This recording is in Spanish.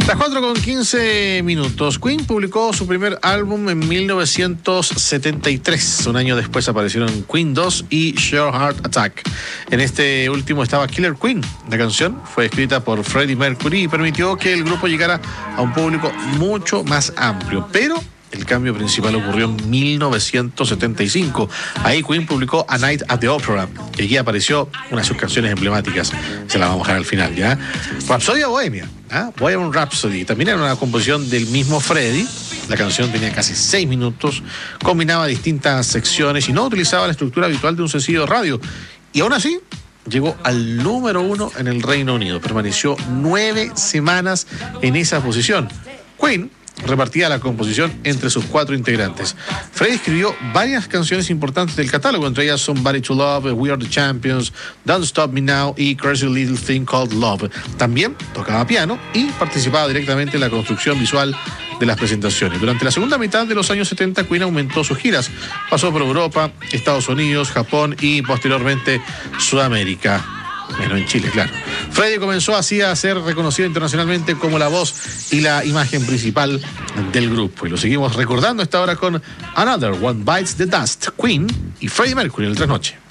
Las 4:15. Queen publicó su primer álbum en 1973. Un año después aparecieron Queen 2 y Sheer Heart Attack. En este último estaba Killer Queen. La canción fue escrita por Freddie Mercury y permitió que el grupo llegara a un público mucho más amplio. Pero el cambio principal ocurrió en 1975. Ahí Queen publicó A Night at the Opera, y aquí apareció una de sus canciones emblemáticas. Se la vamos a dejar al final, ¿ya? Rhapsody Bohemia, Bohemian Rhapsody. También era una composición del mismo Freddie. La canción tenía casi 6 minutos, combinaba distintas secciones y no utilizaba la estructura habitual de un sencillo de radio. Y aún así, llegó al número 1 en el Reino Unido. Permaneció 9 semanas en esa posición. Queen repartía la composición entre sus 4 integrantes. Freddie escribió varias canciones importantes del catálogo, entre ellas Somebody to Love, We Are the Champions, Don't Stop Me Now y Crazy Little Thing Called Love. También tocaba piano y participaba directamente en la construcción visual de las presentaciones. Durante la segunda mitad de los años 70, Queen aumentó sus giras. Pasó por Europa, Estados Unidos, Japón y posteriormente Sudamérica. Bueno, en Chile, claro. Freddie comenzó así a ser reconocido internacionalmente como la voz y la imagen principal del grupo. Y lo seguimos recordando a esta hora con Another One Bites the Dust, Queen y Freddie Mercury en el Trasnoche.